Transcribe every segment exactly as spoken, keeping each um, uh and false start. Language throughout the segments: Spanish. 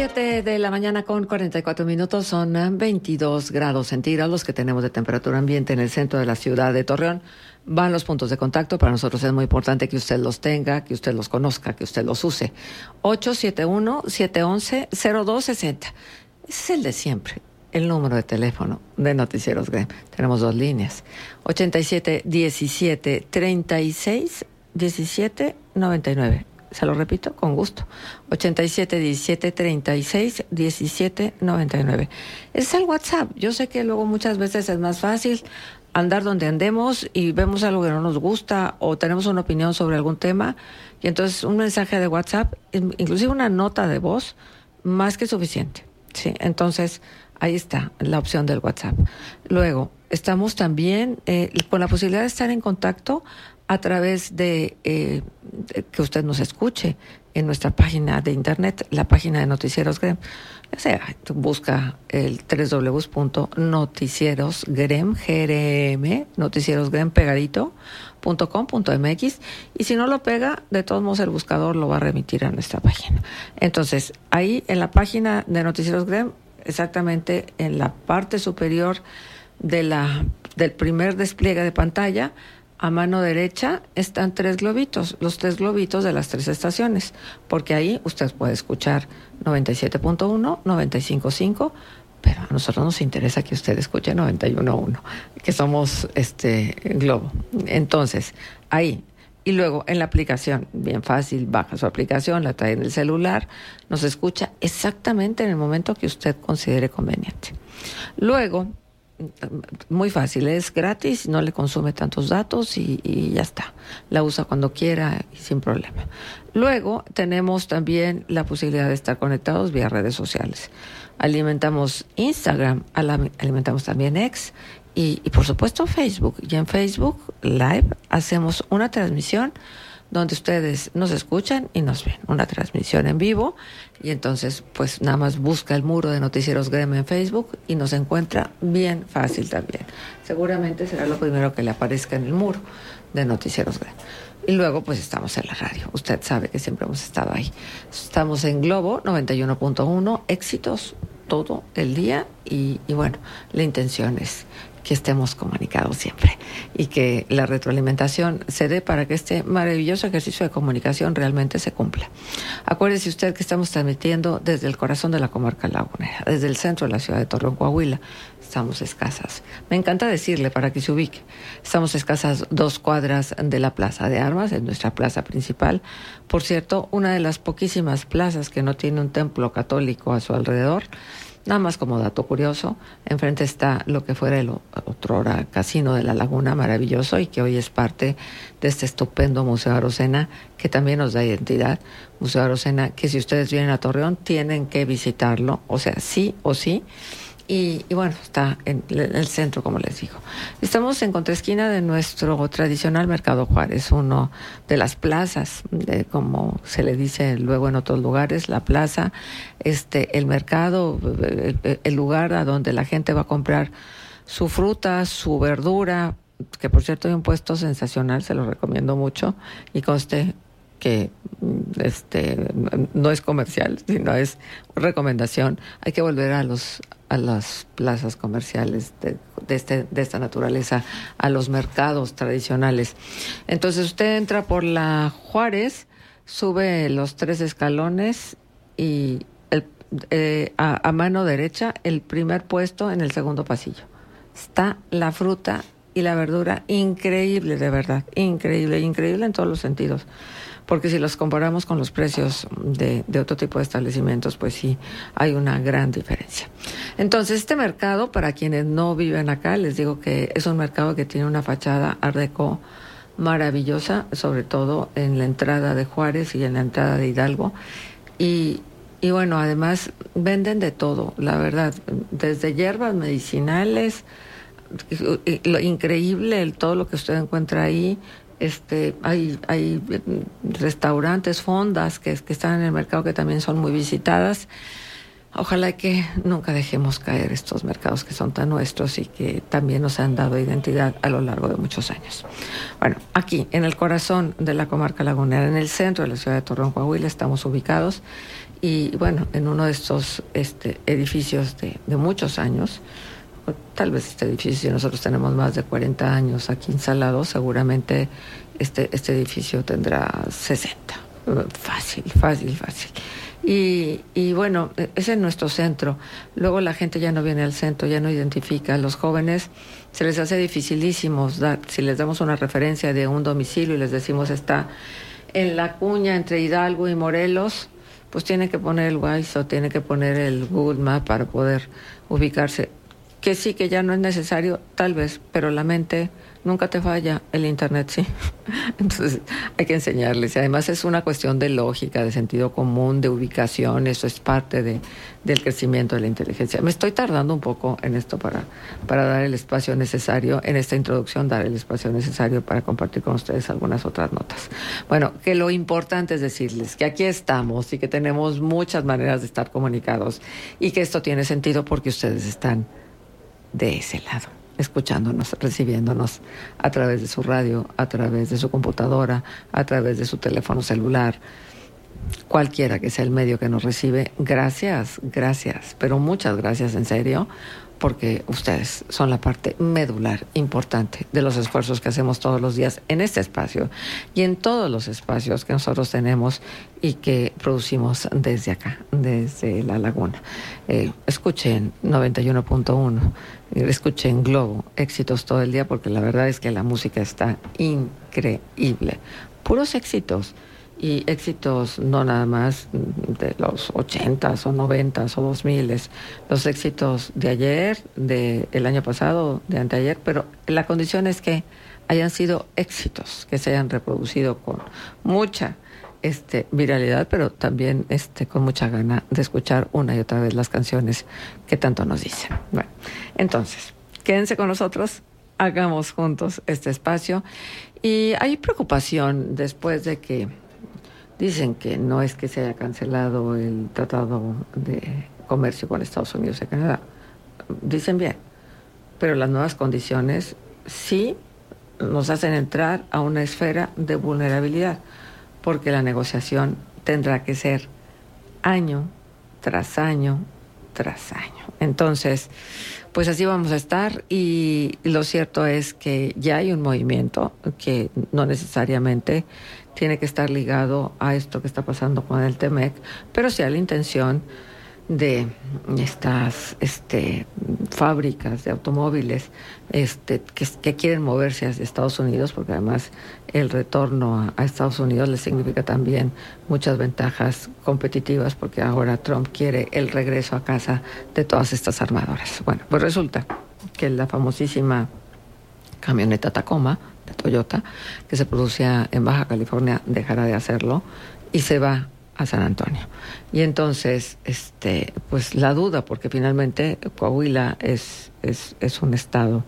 Siete de la mañana con cuarenta y cuatro minutos, son veintidós grados centígrados los que tenemos de temperatura ambiente en el centro de la ciudad de Torreón. Van los puntos de contacto, para nosotros es muy importante que usted los tenga, que usted los conozca, que usted los use. ocho siete uno, siete uno uno, cero dos seis cero. Ese es el de siempre, el número de teléfono de Noticieros G R E M. Tenemos dos líneas, ochenta y siete, diecisiete, treinta y seis, diecisiete, noventa y nueve. Se lo repito, con gusto. ochenta y siete, diecisiete, treinta y seis, diecisiete, noventa y nueve. Es el WhatsApp. Yo sé que luego muchas veces es más fácil andar donde andemos y vemos algo que no nos gusta o tenemos una opinión sobre algún tema y entonces un mensaje de WhatsApp, inclusive una nota de voz, más que suficiente. Sí, entonces ahí está la opción del WhatsApp. Luego, estamos también eh, con la posibilidad de estar en contacto a través de, eh, de que usted nos escuche en nuestra página de internet, la página de Noticieros G R E M. O sea, busca el doble u doble u doble u punto noticieros g r e m, G R M, noticieros g r e m pegadito, punto com punto m x, y si no lo pega, de todos modos el buscador lo va a remitir a nuestra página. Entonces, ahí en la página de Noticieros G R E M, exactamente en la parte superior de la, del primer despliegue de pantalla, a mano derecha están tres globitos, los tres globitos de las tres estaciones, porque ahí usted puede escuchar noventa y siete punto uno, noventa y cinco punto cinco, pero a nosotros nos interesa que usted escuche noventa y uno punto uno, que somos este Globo. Entonces, ahí. Y luego en la aplicación, bien fácil, baja su aplicación, la trae en el celular, nos escucha exactamente en el momento que usted considere conveniente. Luego, muy fácil, es gratis, no le consume tantos datos y, y ya está. La usa cuando quiera y sin problema. Luego tenemos también la posibilidad de estar conectados vía redes sociales. Alimentamos Instagram, alimentamos también X y, y por supuesto Facebook. Y en Facebook Live hacemos una transmisión donde ustedes nos escuchan y nos ven, una transmisión en vivo, y entonces pues nada más busca el muro de Noticieros G R E M en Facebook y nos encuentra bien fácil también. Seguramente será lo primero que le aparezca en el muro de Noticieros G R E M. Y luego pues estamos en la radio, usted sabe que siempre hemos estado ahí. Estamos en Globo noventa y uno punto uno, éxitos todo el día y, y bueno, la intención es que estemos comunicados siempre y que la retroalimentación se dé para que este maravilloso ejercicio de comunicación realmente se cumpla. Acuérdese usted que estamos transmitiendo desde el corazón de la comarca lagunera, desde el centro de la ciudad de Torreón, Coahuila. Estamos escasas, me encanta decirle para que se ubique, estamos escasas dos cuadras de la Plaza de Armas, en nuestra plaza principal. Por cierto, una de las poquísimas plazas que no tiene un templo católico a su alrededor. Nada más como dato curioso, enfrente está lo que fuera el otrora Casino de la Laguna, maravilloso, y que hoy es parte de este estupendo Museo Arocena, que también nos da identidad. Museo Arocena, que si ustedes vienen a Torreón, tienen que visitarlo, o sea, sí o sí. Y, y bueno, está en, en el centro, como les digo. Estamos en contraesquina de nuestro tradicional Mercado Juárez, uno de las plazas, de, como se le dice luego en otros lugares, la plaza, este, el mercado, el, el lugar a donde la gente va a comprar su fruta, su verdura, que por cierto hay un puesto sensacional, se lo recomiendo mucho, y conste que este no es comercial, sino es recomendación. Hay que volver a los a las plazas comerciales de, de, este, de esta naturaleza, a los mercados tradicionales. Entonces usted entra por la Juárez, sube los tres escalones y el, eh, a, a mano derecha el primer puesto en el segundo pasillo. Está la fruta y la verdura increíble, de verdad, increíble, increíble en todos los sentidos. Porque si los comparamos con los precios de, de otro tipo de establecimientos, pues sí, hay una gran diferencia. Entonces, este mercado, para quienes no viven acá, les digo que es un mercado que tiene una fachada Art Deco maravillosa, sobre todo en la entrada de Juárez y en la entrada de Hidalgo. Y, y bueno, además venden de todo, la verdad, desde hierbas medicinales, lo increíble, el, todo lo que usted encuentra ahí. Este, hay, hay restaurantes, fondas que, que están en el mercado que también son muy visitadas. Ojalá que nunca dejemos caer estos mercados que son tan nuestros y que también nos han dado identidad a lo largo de muchos años. Bueno, aquí, en el corazón de la comarca lagunera, en el centro de la ciudad de Torreón, Coahuila, estamos ubicados y, bueno, en uno de estos este, edificios de, de muchos años. Tal vez este edificio, si nosotros tenemos más de cuarenta años aquí instalados, seguramente este, este edificio tendrá sesenta. Fácil, fácil, fácil. Y, y bueno, es en nuestro centro. Luego la gente ya no viene al centro, ya no identifica. A los jóvenes se les hace dificilísimo dar, si les damos una referencia de un domicilio y les decimos está en la cuña entre Hidalgo y Morelos, pues tienen que poner el Waze o tienen que poner el Google Map para poder ubicarse. Que sí, que ya no es necesario, tal vez, pero la mente nunca te falla, el internet sí. Entonces hay que enseñarles. Y además es una cuestión de lógica, de sentido común, de ubicación, eso es parte de, del crecimiento de la inteligencia. Me estoy tardando un poco en esto para, para dar el espacio necesario, en esta introducción, dar el espacio necesario para compartir con ustedes algunas otras notas. Bueno, que lo importante es decirles que aquí estamos y que tenemos muchas maneras de estar comunicados y que esto tiene sentido porque ustedes están de ese lado, escuchándonos, recibiéndonos a través de su radio, a través de su computadora, a través de su teléfono celular, cualquiera que sea el medio que nos recibe. Gracias, gracias, pero muchas gracias en serio, porque ustedes son la parte medular importante de los esfuerzos que hacemos todos los días en este espacio y en todos los espacios que nosotros tenemos y que producimos desde acá, desde la laguna. Eh, escuchen noventa y uno punto uno, escuchen Globo, éxitos todo el día, porque la verdad es que la música está increíble. Puros éxitos. Y éxitos no nada más de los ochentas o noventas o dos miles, los éxitos de ayer, de el año pasado, de anteayer, pero la condición es que hayan sido éxitos, que se hayan reproducido con mucha este viralidad, pero también este con mucha gana de escuchar una y otra vez las canciones que tanto nos dicen. Bueno, entonces, quédense con nosotros, hagamos juntos este espacio. Y hay preocupación después de que dicen que no es que se haya cancelado el Tratado de Comercio con Estados Unidos y Canadá. Dicen bien, pero las nuevas condiciones sí nos hacen entrar a una esfera de vulnerabilidad, porque la negociación tendrá que ser año tras año tras año. Entonces, pues así vamos a estar, y lo cierto es que ya hay un movimiento que no necesariamente tiene que estar ligado a esto que está pasando con el T-M E C, pero sí a la intención de estas este, fábricas de automóviles este, que, que quieren moverse hacia Estados Unidos, porque además el retorno a, a Estados Unidos les significa también muchas ventajas competitivas, porque ahora Trump quiere el regreso a casa de todas estas armadoras. Bueno, pues resulta que la famosísima camioneta Tacoma de Toyota, que se producía en Baja California, dejará de hacerlo y se va a San Antonio. Y entonces, este, pues la duda, porque finalmente Coahuila es, es, es un estado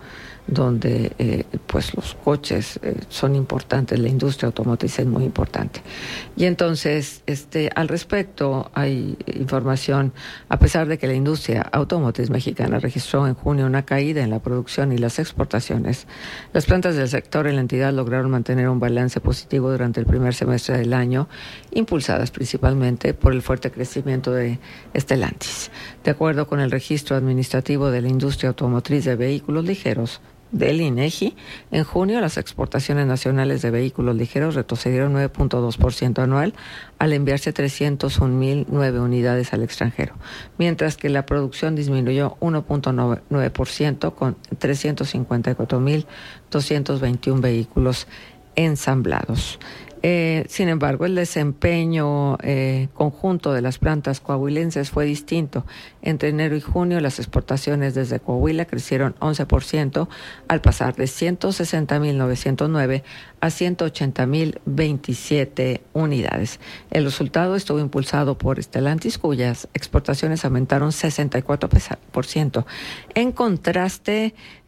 donde eh, pues los coches eh, son importantes, la industria automotriz es muy importante. Y entonces, este, al respecto, hay información, a pesar de que la industria automotriz mexicana registró en junio una caída en la producción y las exportaciones, las plantas del sector en la entidad lograron mantener un balance positivo durante el primer semestre del año, impulsadas principalmente por el fuerte crecimiento de Stellantis. De acuerdo con el registro administrativo de la industria automotriz de vehículos ligeros del INEGI, en junio las exportaciones nacionales de vehículos ligeros retrocedieron nueve punto dos por ciento anual al enviarse trescientos un mil nueve unidades al extranjero, mientras que la producción disminuyó uno punto nueve por ciento con trescientos cincuenta y cuatro mil doscientos veintiuno vehículos ensamblados. Eh, sin embargo, el desempeño eh, conjunto de las plantas coahuilenses fue distinto. Entre enero y junio, las exportaciones desde Coahuila crecieron once por ciento, al pasar de ciento sesenta mil novecientos nueve a ciento ochenta mil veintisiete unidades. El resultado estuvo impulsado por Stellantis, cuyas exportaciones aumentaron sesenta y cuatro por ciento. En contraste,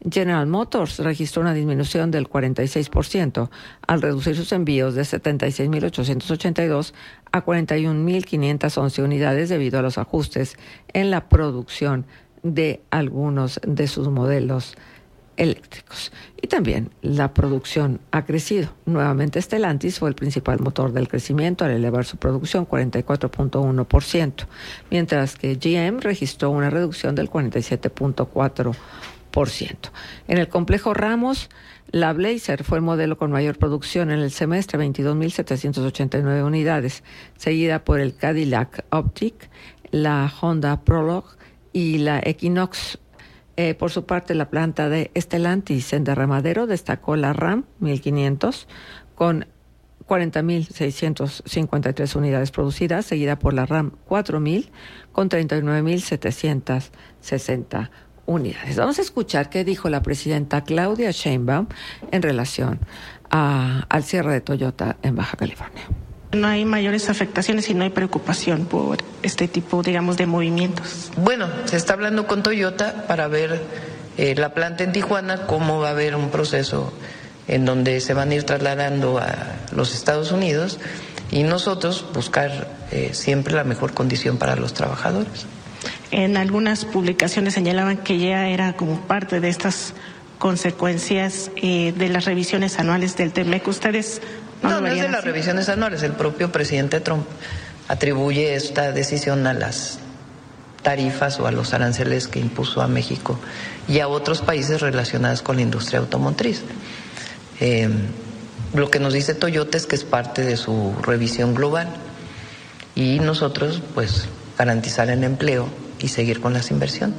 General Motors registró una disminución del cuarenta y seis por ciento al reducir sus envíos de setenta y seis mil ochocientos ochenta y dos a cuarenta y un mil quinientas once unidades debido a los ajustes en la producción de algunos de sus modelos eléctricos. Y también la producción ha crecido. Nuevamente Stellantis fue el principal motor del crecimiento al elevar su producción cuarenta y cuatro punto uno por ciento, mientras que G M registró una reducción del cuarenta y siete punto cuatro por ciento. En el complejo Ramos, la Blazer fue el modelo con mayor producción en el semestre, veintidós mil setecientos ochenta y nueve unidades, seguida por el Cadillac Optiq, la Honda Prologue y la Equinox. Eh, por su parte, la planta de Stellantis en derramadero destacó la Ram mil quinientos con cuarenta mil seiscientas cincuenta y tres unidades producidas, seguida por la Ram cuatro mil con treinta y nueve mil setecientas sesenta unidades. Vamos a escuchar qué dijo la presidenta Claudia Sheinbaum en relación a, al cierre de Toyota en Baja California. No hay mayores afectaciones y no hay preocupación por este tipo, digamos, de movimientos. Bueno, se está hablando con Toyota para ver eh, la planta en Tijuana, cómo va a haber un proceso en donde se van a ir trasladando a los Estados Unidos y nosotros buscar eh, siempre la mejor condición para los trabajadores. En algunas publicaciones señalaban que ya era como parte de estas consecuencias eh, de las revisiones anuales del T M E C. ¿Ustedes no, no, no es de las así? revisiones anuales. El propio presidente Trump atribuye esta decisión a las tarifas o a los aranceles que impuso a México y a otros países relacionados con la industria automotriz. Eh, lo que nos dice Toyota es que es parte de su revisión global y nosotros, pues, garantizar el empleo y seguir con las inversiones.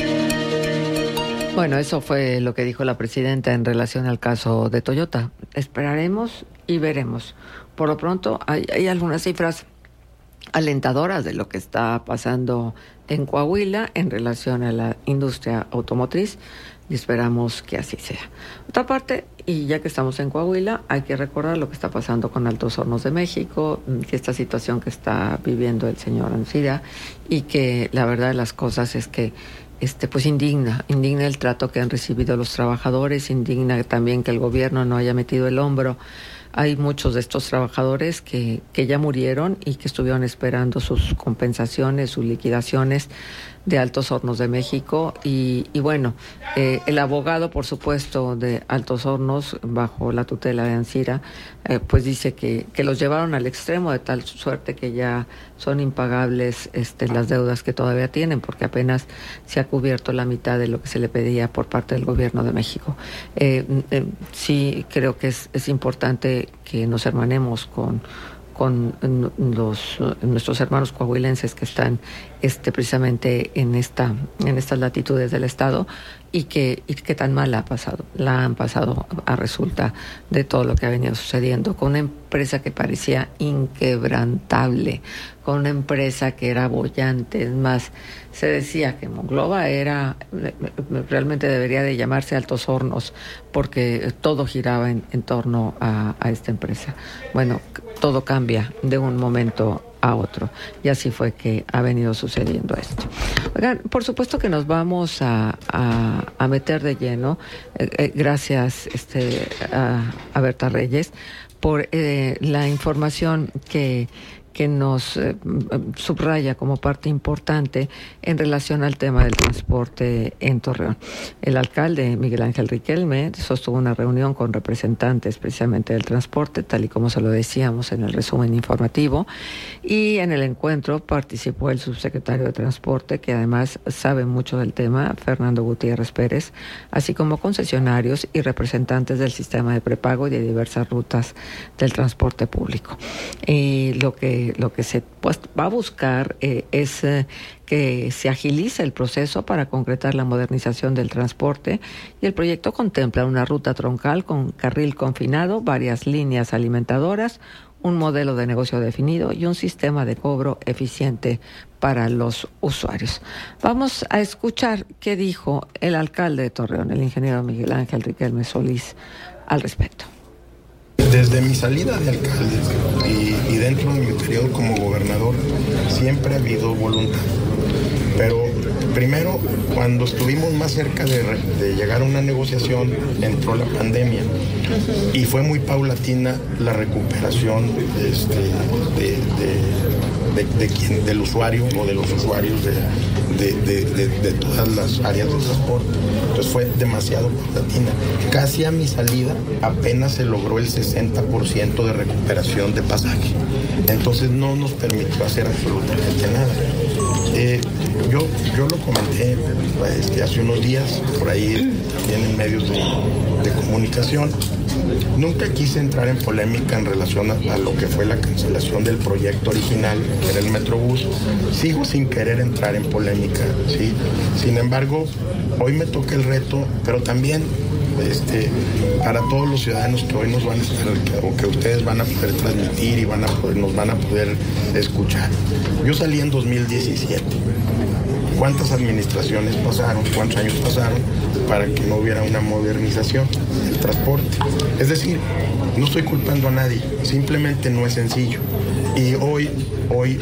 Bueno, eso fue lo que dijo la presidenta en relación al caso de Toyota. Esperaremos y veremos. Por lo pronto, hay, hay algunas cifras alentadoras de lo que está pasando en Coahuila en relación a la industria automotriz y esperamos que así sea. Otra parte, y ya que estamos en Coahuila, hay que recordar lo que está pasando con Altos Hornos de México, que esta situación que está viviendo el señor Ancira y que la verdad de las cosas es que este pues indigna, indigna el trato que han recibido los trabajadores, indigna también que el gobierno no haya metido el hombro. Hay muchos de estos trabajadores que, que ya murieron y que estuvieron esperando sus compensaciones, sus liquidaciones de Altos Hornos de México. Y, y bueno, eh, el abogado, por supuesto, de Altos Hornos, bajo la tutela de Ancira, eh, pues dice que, que los llevaron al extremo de tal suerte que ya son impagables este, las deudas que todavía tienen, porque apenas se ha cubierto la mitad de lo que se le pedía por parte del gobierno de México. Eh, eh, sí, creo que es, es importante que nos hermanemos con con los nuestros hermanos coahuilenses que están este precisamente en esta en estas latitudes del estado y que y que tan mal ha pasado la han pasado a resulta de todo lo que ha venido sucediendo con una empresa que parecía inquebrantable, con una empresa que era boyante. Es más, se decía que Monclova era realmente debería de llamarse Altos Hornos porque todo giraba en, en torno a, a esta empresa. Bueno, todo cambia de un momento a otro y así fue que ha venido sucediendo esto. Oigan, por supuesto que nos vamos a, a, a meter de lleno, eh, eh, gracias este, a, a Berta Reyes por eh, la información que que nos eh, subraya como parte importante en relación al tema del transporte en Torreón. El alcalde Miguel Ángel Riquelme sostuvo una reunión con representantes precisamente del transporte, tal y como se lo decíamos en el resumen informativo, y en el encuentro participó el subsecretario de Transporte, que además sabe mucho del tema, Fernando Gutiérrez Pérez, así como concesionarios y representantes del sistema de prepago y de diversas rutas del transporte público. Y lo que lo que se pues, va a buscar eh, es eh, que se agilice el proceso para concretar la modernización del transporte y el proyecto contempla una ruta troncal con carril confinado, varias líneas alimentadoras, un modelo de negocio definido y un sistema de cobro eficiente para los usuarios. Vamos a escuchar qué dijo el alcalde de Torreón, el ingeniero Miguel Ángel Riquelme Solís, al respecto. Desde mi salida de alcalde y, y dentro de mi periodo como gobernador, siempre ha habido voluntad. Pero primero, cuando estuvimos más cerca de, de llegar a una negociación, entró la pandemia y fue muy paulatina la recuperación este, de, de, de, de quien, del usuario o de los usuarios de, de, de, de, de todas las áreas de transporte. Entonces fue demasiado paulatina. Casi a mi salida apenas se logró el sesenta por ciento de recuperación de pasaje. Entonces no nos permitió hacer absolutamente nada. Eh, yo, yo lo comenté este, hace unos días, por ahí también en medios de, de comunicación. Nunca quise entrar en polémica en relación a, a lo que fue la cancelación del proyecto original, que era el Metrobús. Sigo sin querer entrar en polémica, ¿sí? Sin embargo, hoy me toca el reto, pero también este, para todos los ciudadanos que hoy nos van a estar, o que ustedes van a poder transmitir y van a poder, nos van a poder escuchar. Yo salí en dos mil diecisiete. ¿Cuántas administraciones pasaron, cuántos años pasaron para que no hubiera una modernización del transporte? Es decir, no estoy culpando a nadie, simplemente no es sencillo. Y hoy, hoy,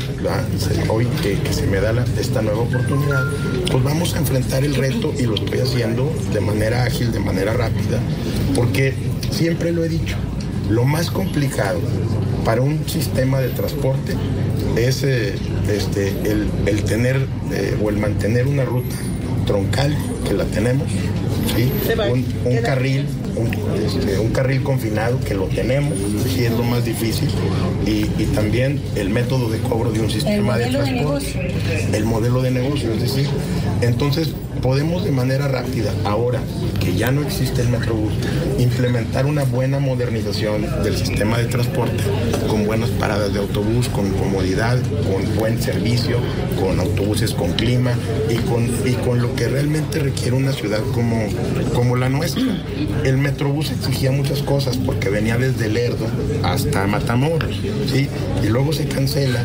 hoy que, que se me da la, esta nueva oportunidad, pues vamos a enfrentar el reto y lo estoy haciendo de manera ágil, de manera rápida, porque siempre lo he dicho, lo más complicado para un sistema de transporte es eh, este, el, el tener eh, o el mantener una ruta troncal, que la tenemos, ¿sí? un, un carril un, este, un carril confinado, que lo tenemos, sí, es lo más difícil, y, y también el método de cobro de un sistema de transporte, de el modelo de negocio, es decir, entonces podemos de manera rápida, ahora que ya no existe el Metrobús, implementar una buena modernización del sistema de transporte, con buenas paradas de autobús, con comodidad, con buen servicio, con autobuses con clima y con, y con lo que realmente requiere una ciudad como, como la nuestra. El Metrobús exigía muchas cosas porque venía desde Lerdo hasta Matamoros, ¿sí? Y luego se cancela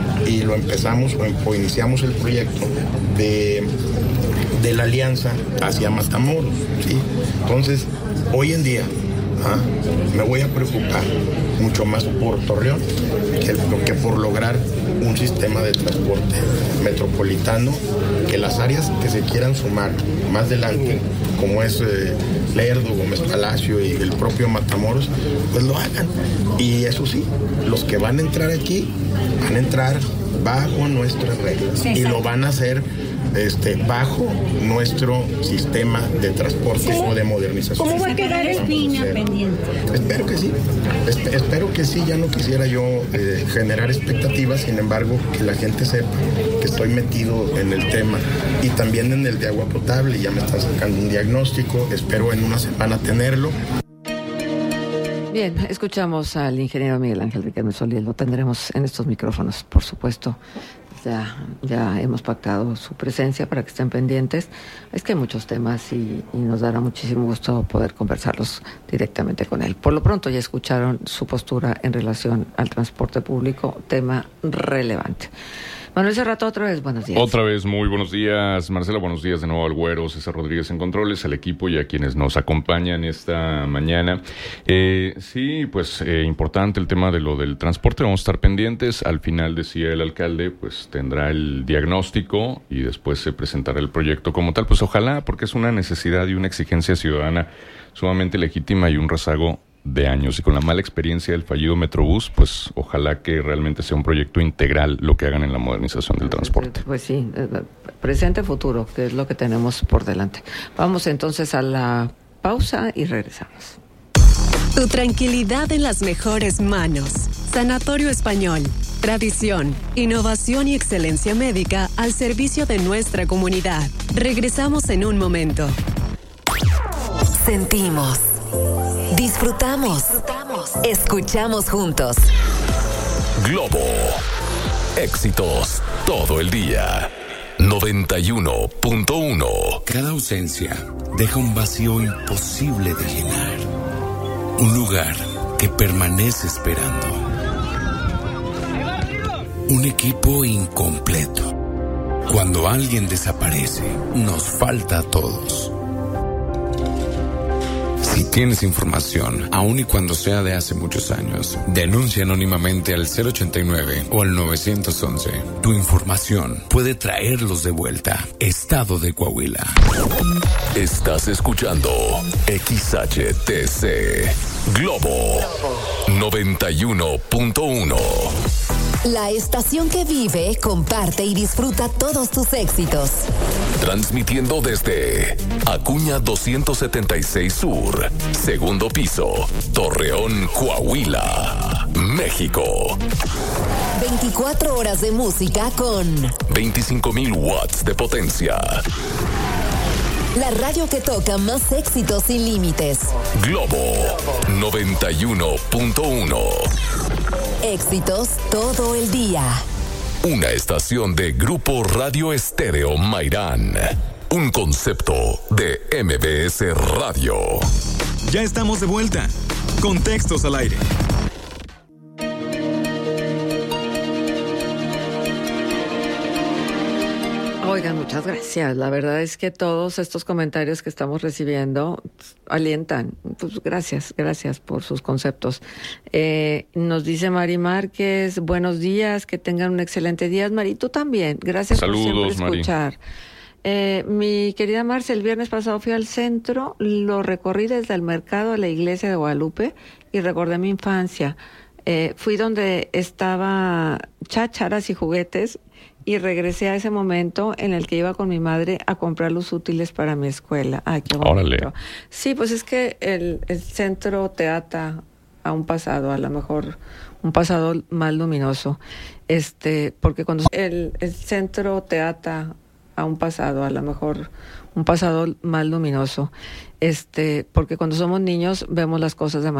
y lo empezamos o, o iniciamos el proyecto de... de la alianza hacia Matamoros, ¿sí? Entonces, hoy en día, ¿ah? me voy a preocupar mucho más por Torreón que, que por lograr un sistema de transporte metropolitano, que las áreas que se quieran sumar más adelante, como es eh, Lerdo, Gómez Palacio y el propio Matamoros, pues lo hagan. Y eso sí, los que van a entrar aquí, van a entrar bajo nuestras reglas, sí, y lo van a hacer Este, bajo nuestro sistema de transporte, ¿sí?, o de modernización. ¿Cómo va a quedar el Espina pendiente? Espero que sí, Esp- espero que sí. Ya no quisiera yo eh, generar expectativas, sin embargo, que la gente sepa que estoy metido en el tema y también en el de agua potable. Ya me están sacando un diagnóstico, espero en una semana tenerlo. Bien, escuchamos al ingeniero Miguel Ángel Riquelme Solís, lo tendremos en estos micrófonos, por supuesto. Ya, ya hemos pactado su presencia para que estén pendientes. Es que hay muchos temas y, y nos dará muchísimo gusto poder conversarlos directamente con él. Por lo pronto ya escucharon su postura en relación al transporte público, tema relevante. Manuel Serrato, otra vez, buenos días. Otra vez, muy buenos días, Marcela, buenos días de nuevo al Güero, César Rodríguez en controles, al equipo y a quienes nos acompañan esta mañana. Eh, sí, pues eh, importante el tema de lo del transporte, vamos a estar pendientes. Al final, decía el alcalde, pues tendrá el diagnóstico y después se presentará el proyecto como tal. Pues ojalá, porque es una necesidad y una exigencia ciudadana sumamente legítima y un rezago de años, y con la mala experiencia del fallido Metrobús, pues ojalá que realmente sea un proyecto integral lo que hagan en la modernización del transporte. Pues sí, presente, futuro, que es lo que tenemos por delante. Vamos entonces a la pausa y regresamos. Tu tranquilidad en las mejores manos. Sanatorio Español. Tradición, innovación y excelencia médica al servicio de nuestra comunidad. Regresamos en un momento. Sentimos. Disfrutamos. Disfrutamos. Escuchamos juntos. Globo. Éxitos todo el día. noventa y uno punto uno. Cada ausencia deja un vacío imposible de llenar. Un lugar que permanece esperando. Un equipo incompleto. Cuando alguien desaparece, nos falta a todos. Si Tienes información, aun y cuando sea de hace muchos años. Denuncia anónimamente al cero ochenta y nueve o al nueve once. Tu información puede traerlos de vuelta. Estado de Coahuila. Estás escuchando X H T C Globo noventa y uno punto uno. La estación que vive, comparte y disfruta todos tus éxitos. Transmitiendo desde Acuña doscientos setenta y seis Sur, segundo piso, Torreón, Coahuila, México. veinticuatro horas de música con veinticinco mil watts de potencia. La radio que toca más éxitos sin límites. Globo noventa y uno punto uno. Éxitos todo el día. Una estación de Grupo Radio Estéreo Mairán. Un concepto de M B S Radio. Ya estamos de vuelta. Contextos al aire. Oigan, muchas gracias. La verdad es que todos estos comentarios que estamos recibiendo pues, alientan. Pues gracias, gracias por sus conceptos. Eh, nos dice Mari Márquez, buenos días, que tengan un excelente día. Mari, tú también. Gracias Saludos, por siempre Mari. escuchar. Eh, mi querida Marce, el viernes pasado fui al centro, lo recorrí desde el mercado a la iglesia de Guadalupe y recordé mi infancia. Eh, fui donde estaba chácharas y juguetes y regresé a ese momento en el que iba con mi madre a comprar los útiles para mi escuela. Ay, qué bonito. Órale. Sí, pues es que el, el centro te ata a un pasado, a lo mejor un pasado más luminoso. Este, porque cuando el, el centro te ata a un pasado, a lo mejor un pasado más luminoso. Este, porque cuando somos niños vemos las cosas de manera